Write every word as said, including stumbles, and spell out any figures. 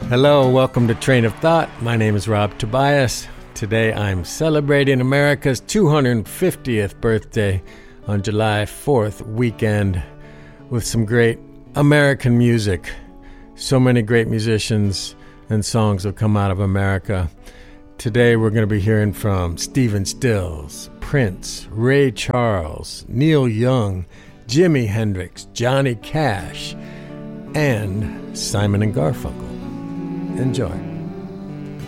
Hello, welcome to Train of Thought. My name is Rob Tobias. Today I'm celebrating America's two hundred fiftieth birthday on July fourth weekend with some great American music. So many great musicians and songs have come out of America. Today we're going to be hearing from Stephen Stills, Prince, Ray Charles, Neil Young, Jimi Hendrix, Johnny Cash, and Simon and Garfunkel. Enjoy.